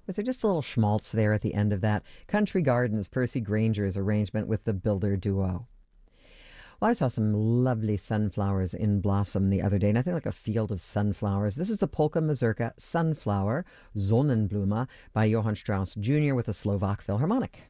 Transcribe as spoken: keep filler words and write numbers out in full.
Is there just a little schmaltz there at the end of that? Country Gardens, Percy Granger's arrangement with the Builder Duo. Well, I saw some lovely sunflowers in blossom the other day, nothing like a field of sunflowers. This is the Polka Mazurka Sunflower, Sonnenblume, by Johann Strauss Junior with the Slovak Philharmonic.